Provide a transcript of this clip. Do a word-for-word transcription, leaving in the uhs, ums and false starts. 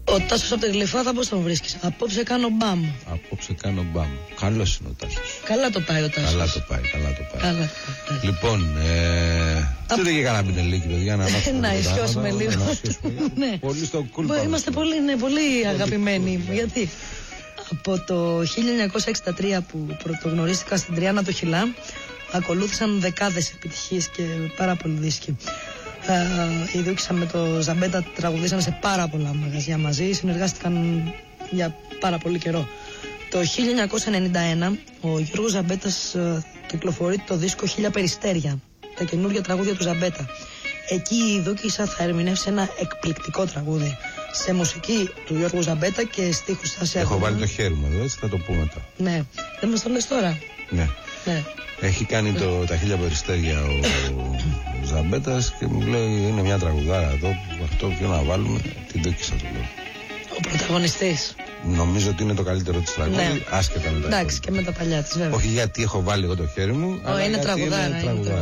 Ο Τάσος από την Γλυφάδα πώς τον βρίσκεις? Απόψε κάνω μπαμ. Απόψε κάνω μπαμ. Καλός είναι ο Τάσος. Καλά το πάει ο Τάσος. Καλά το πάει, καλά το πάει. Καλά το πάει. Λοιπόν, ε... Ξέρετε και κανένα πινελίκι, παιδιά, να μάθουμε. Να ισιώσουμε λίγο. Πολύ στο κούλπα. Είμαστε πολύ, ναι, πολύ αγαπημένοι. Γιατί από το χίλια εννιακόσια εξήντα τρία που πρωτογνωρίστηκα στην Τριάννα το Χιλά, ακολούθησαν δεκάδες επιτυχίες και πάρα πολλοί δίσκοι. Uh, η Δούκισσα με το Ζαμπέτα τραγουδήσαν σε πάρα πολλά μαγαζιά μαζί, συνεργάστηκαν για πάρα πολύ καιρό. Το χίλια εννιακόσια ενενήντα ένα ο Γιώργος Ζαμπέτας uh, κυκλοφορεί το δίσκο Χίλια Περιστέρια, τα καινούργια τραγούδια του Ζαμπέτα. Εκεί η Δούκισσα θα ερμηνεύσει ένα εκπληκτικό τραγούδι σε μουσική του Γιώργου Ζαμπέτα και στίχους θα σε. Έχω βάλει το χέρι μου εδώ, έτσι θα το πούμε μετά. Ναι, δεν μας το λες τώρα? Ναι, ναι. Έχει κάνει το, τα Χίλια Περιστέρια ο Ζαμπέτας και μου λέει είναι μια τραγουδάρα εδώ, αυτό ποιο να βάλουμε, την Δούκισσα του λέω. Ο πρωταγωνιστής. Νομίζω ότι είναι το καλύτερο της τραγούδι, ναι. Άσχετα με τα. Εντάξει, και με τα παλιά της βέβαια. Όχι γιατί έχω βάλει εγώ το χέρι μου, ο, αλλά είναι τραγουδάρα.